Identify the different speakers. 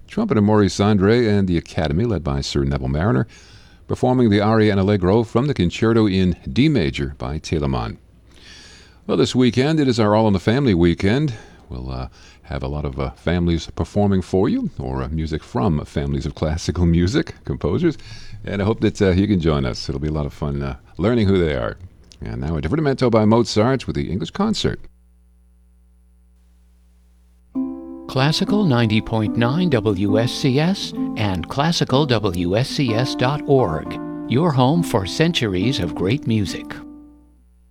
Speaker 1: trumpeter Maurice Andre and the Academy, led by Sir Neville Marriner, performing the aria and allegro from the concerto in D major by Telemann. Well, this weekend, it is our All in the Family weekend. We'll have a lot of families performing for you, or music from families of classical music composers. And I hope that you can join us. It'll be a lot of fun learning who they are. And now a divertimento by Mozart with the English Concert.
Speaker 2: Classical 90.9 WSCS and classicalwscs.org. Your home for centuries of great music.